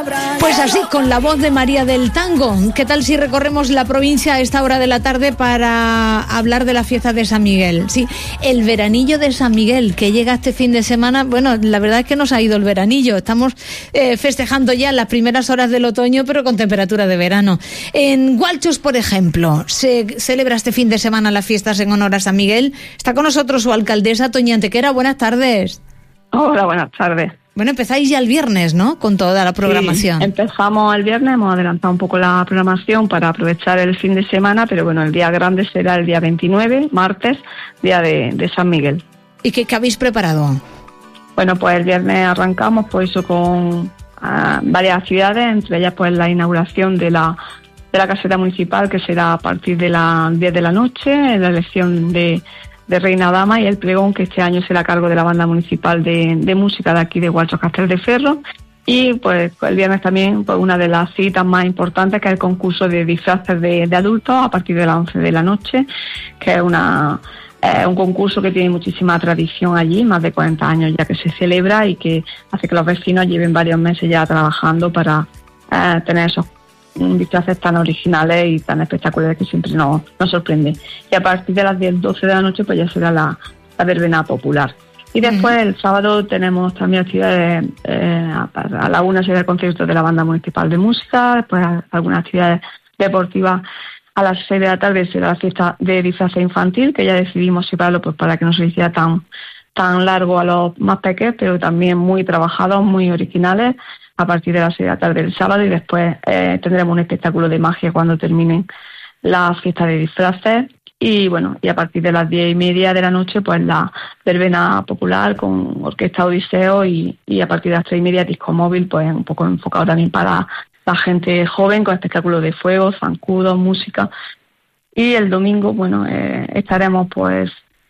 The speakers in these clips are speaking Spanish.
Pues así, con la voz de María del Tango. ¿Qué tal si recorremos la provincia a esta hora de la tarde para hablar de la fiesta de San Miguel? Sí, el veranillo de San Miguel, que llega este fin de semana. Bueno, la verdad es que nos ha ido el veranillo. Estamos festejando ya las primeras horas del otoño, pero con temperatura de verano. En Gualchos, por ejemplo, se celebra este fin de semana las fiestas en honor a San Miguel. Está con nosotros su alcaldesa, Toñi Antequera. Buenas tardes. Hola, buenas tardes. Bueno, empezáis ya el viernes, ¿no? Con toda la programación. Sí, empezamos el viernes, hemos adelantado un poco la programación para aprovechar el fin de semana, pero bueno, el día grande será el día 29, martes, día de San Miguel. ¿Y qué habéis preparado? Bueno, pues el viernes arrancamos pues eso con varias actividades, entre ellas pues la inauguración de la caseta municipal, que será a partir de las 10 de la noche, la elección de Reina Dama y el pregón, que este año será a cargo de la banda municipal de música de aquí de Gualchos Castel de Ferro. Y pues el viernes también pues una de las citas más importantes, que es el concurso de disfraces de adultos a partir de las 11 de la noche, que es un concurso que tiene muchísima tradición allí, más de 40 años ya que se celebra, y que hace que los vecinos lleven varios meses ya trabajando para tener esos disfraces tan originales y tan espectaculares que siempre nos sorprende. Y a partir de las 10-12 de la noche pues ya será la verbena popular. Y después el sábado tenemos también actividades, a la 1 será el concierto de la banda municipal de música, después algunas actividades deportivas. A las 6 de la tarde será la fiesta de disfraces infantil, que ya decidimos separarlo pues para que no se hiciera tan largo a los más pequeños, pero también muy trabajados, muy originales, a partir de las 6 de la tarde del sábado. Y después tendremos un espectáculo de magia cuando terminen las fiestas de disfraces. Y bueno, y a partir de las 10:30 de la noche, pues la verbena popular con orquesta Odiseo, y a partir de las 3:30 disco móvil, pues un poco enfocado también para la gente joven, con espectáculos de fuego, zancudos, música. Y el domingo, bueno, estaremos pues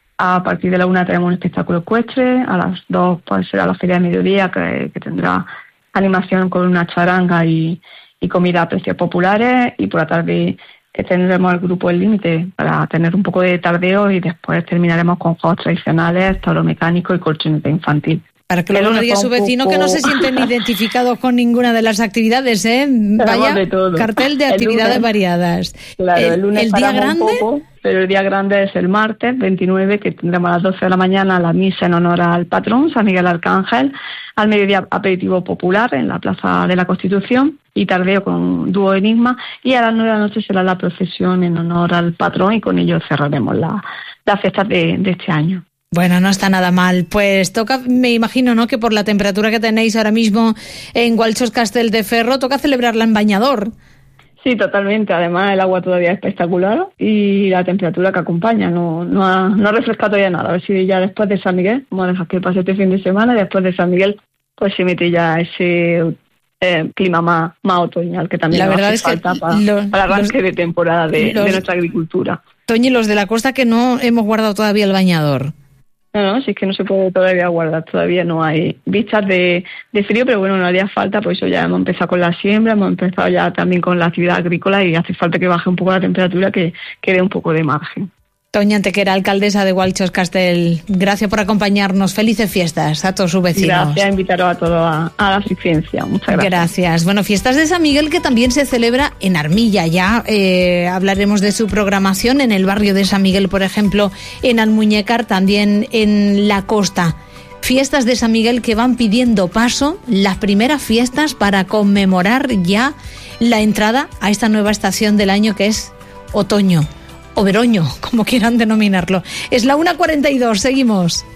a partir de la 1 tenemos un espectáculo ecuestre, a las 2 pues será la feria de mediodía, que tendrá animación con una charanga y comida a precios populares, y por la tarde tendremos el grupo El Límite para tener un poco de tardeo, y después terminaremos con juegos tradicionales, toro mecánico y colchoneta infantil. Para que luego no diga su vecino que no se sienten identificados con ninguna de las actividades, ¿eh? Vaya cartel de actividades variadas. Claro, el lunes ¿el día grande? Un poco, pero el día grande es el martes 29, que tendremos a las 12 de la mañana la misa en honor al patrón, San Miguel Arcángel, al mediodía aperitivo popular en la Plaza de la Constitución y tardeo con dúo Enigma, y a las 9 de la noche será la procesión en honor al patrón, y con ello cerraremos las fiestas de este año. Bueno, no está nada mal. Pues toca, me imagino, ¿no?, que por la temperatura que tenéis ahora mismo en Gualchos Castel de Ferro, toca celebrarla en bañador. Sí, totalmente. Además, el agua todavía es espectacular y la temperatura que acompaña no ha refrescado todavía nada. A ver si ya después de San Miguel, vamos a dejar que pase este fin de semana, y después de San Miguel pues se mete ya ese clima más otoñal, que también la verdad hace es falta que para el arranque de temporada de nuestra agricultura. Toñi, los de la costa que no hemos guardado todavía el bañador. No, si es que no se puede todavía guardar, todavía no hay vistas de frío, pero bueno, no haría falta, pues eso ya hemos empezado con la siembra, hemos empezado ya también con la actividad agrícola, y hace falta que baje un poco la temperatura, que dé un poco de margen. Toñi Antequera, alcaldesa de Gualchos Castel, gracias por acompañarnos. Felices fiestas a todos sus vecinos. Gracias, invitaros a todos a la asistencia. Muchas gracias. Gracias. Bueno, fiestas de San Miguel, que también se celebra en Armilla. Ya hablaremos de su programación en el barrio de San Miguel, por ejemplo, en Almuñécar, también en la costa. Fiestas de San Miguel que van pidiendo paso, las primeras fiestas para conmemorar ya la entrada a esta nueva estación del año, que es otoño. O veroño, como quieran denominarlo. Es la 1:42, seguimos.